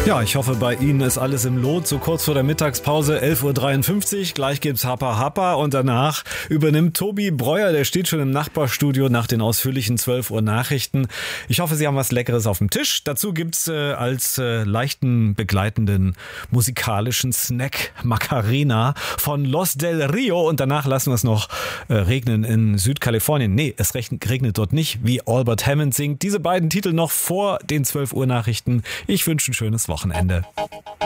Ja, ich hoffe, bei Ihnen ist alles im Lot. So kurz vor der Mittagspause, 11.53 Uhr. Gleich gibt's Hapa Hapa und danach übernimmt Tobi Breuer. Der steht schon im Nachbarstudio nach den ausführlichen 12 Uhr Nachrichten. Ich hoffe, Sie haben was Leckeres auf dem Tisch. Dazu gibt's als leichten begleitenden musikalischen Snack Macarena von Los del Rio. Und danach lassen wir es noch regnen in Südkalifornien. Nee, es regnet dort nicht, wie Albert Hammond singt. Diese beiden Titel noch vor den 12 Uhr Nachrichten. Ich wünsche ein schönes Wochenende.